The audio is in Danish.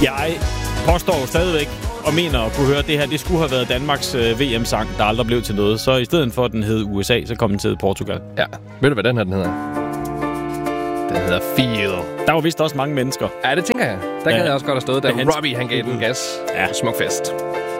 Jeg påstår jo stadigvæk og mener at kunne høre, at det her det skulle have været Danmarks VM-sang, der aldrig blev til noget. Så i stedet for, at den hed USA, så kom den til Portugal. Ja. Ved du, hvad den hedder? Den hedder Feel. Der var vist også mange mennesker. Ja, det tænker jeg. Der kan jeg også godt have stået, da Robbie, han gav den gas. Ja. Smuk fest.